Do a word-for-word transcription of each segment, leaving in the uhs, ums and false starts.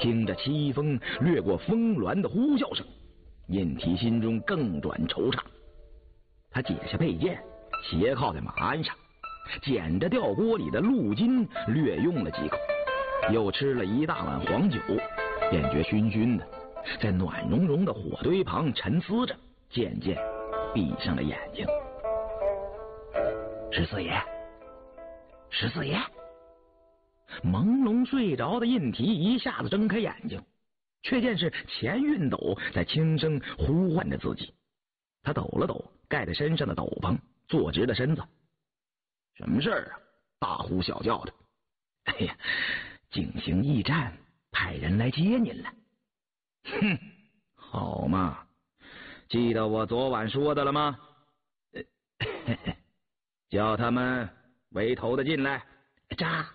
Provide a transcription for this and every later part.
听着凄风掠过峰峦的呼啸声，印提心中更转惆怅。他解下佩剑，斜靠在马鞍上，捡着吊锅里的鹿筋略用了几口，又吃了一大碗黄酒，便觉醺醺的，在暖融融的火堆旁沉思着，渐渐闭上了眼睛。十四爷，十四爷！朦胧睡着的印提一下子睁开眼睛，却见是钱运斗在轻声呼唤着自己。他抖了抖盖在身上的斗篷，坐直了身子。什么事儿啊？大呼小叫的。哎呀，景行驿站派人来接您了。哼，好嘛，记得我昨晚说的了吗？叫他们围头的进来。扎。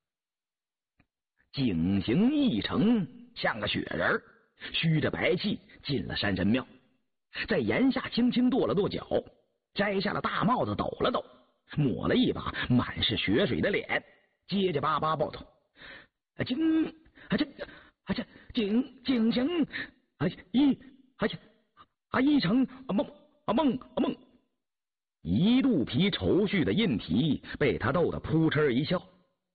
景行驿丞像个雪人，虚着白气进了山神庙，在檐下轻轻跺了跺脚，摘下了大帽子，抖了抖，抹了一把满是血水的脸，结结巴巴报道：景啊这啊这景景行啊一啊这啊一成啊梦啊梦啊梦。一肚皮愁绪的印提被他逗得扑哧一笑。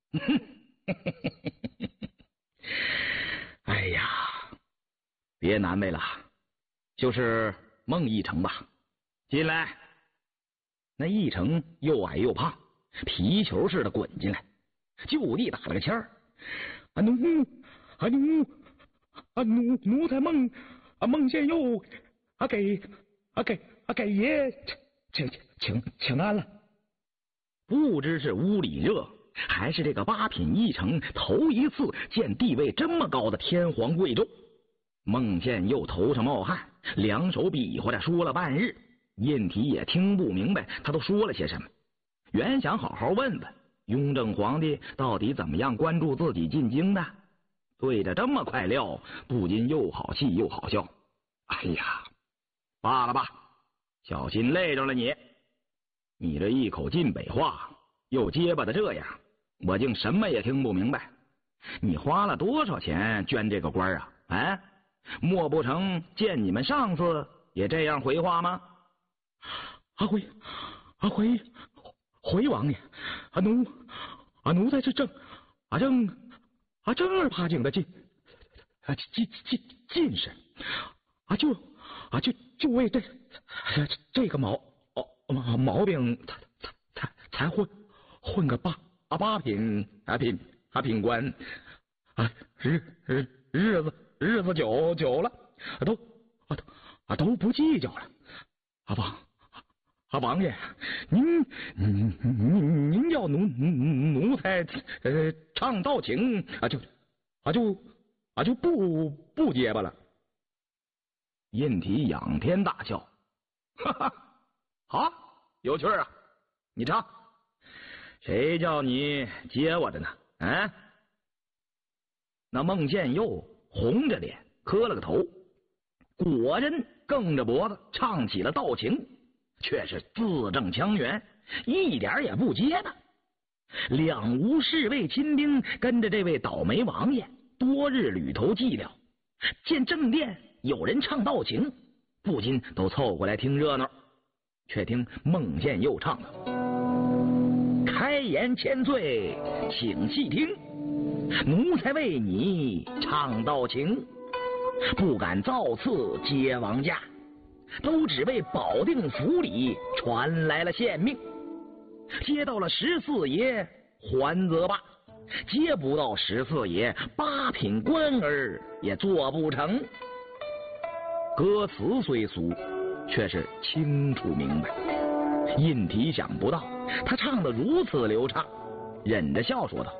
哎呀，别难为了，就是孟一成吧。进来。那一成又矮又胖，皮球似的滚进来，就地打了个签儿。啊奴啊奴啊奴奴才孟啊孟县佑啊给啊给啊给爷请请请安了。不知是屋里热，还是这个八品一成头一次见地位这么高的天皇贵胄，孟宪佑头上冒汗，两手比划着说了半日，印提也听不明白他都说了些什么。原想好好问问雍正皇帝到底怎么样关注自己进京的，对着这么快料，不禁又好气又好笑。哎呀，罢了吧，小心累着了你。你这一口晋北话又结巴的这样，我竟什么也听不明白。你花了多少钱捐这个官啊？啊，莫不成见你们上司也这样回话吗？啊回啊回回王爷，啊奴啊奴才是正啊正啊正儿八经的进啊进进进士啊就啊就就为这这个毛毛毛病才才才才混混个八啊八品啊品啊品官啊日日日子日子久久了都啊都啊都不计较了。啊王啊王爷，您您您您要奴奴才呃唱道情啊就啊就啊就不不结巴了。印提仰天大笑，哈哈，好有趣啊！你唱，谁叫你接我的呢？啊！那孟宪佑红着脸磕了个头，果真梗着脖子唱起了道情，却是字正腔圆，一点也不结巴。两吴侍卫亲兵跟着这位倒霉王爷多日旅途寂寥，见正殿有人唱道情，不禁都凑过来听热闹。却听孟宪佑唱了：开言千岁请细听，奴才为你唱道情，不敢造次接王驾，都只为保定府里传来了县命。接到了十四爷还则罢，接不到十四爷，八品官儿也做不成。歌词虽俗，却是清楚明白。印提想不到他唱得如此流畅，忍着笑说道：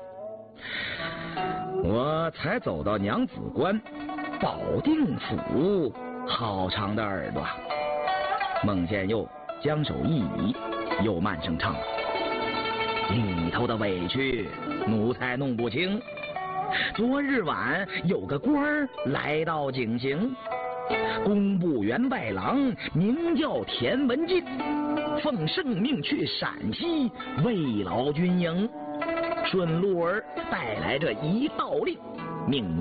我才走到娘子关，保定府，好长的耳朵。孟宪佑将手一移，又慢声唱了：里头的委屈奴才弄不清，昨日晚有个官儿来到景行，工部员外郎名叫田文进，奉圣命去陕西慰劳军营，顺路儿带来这一道令，命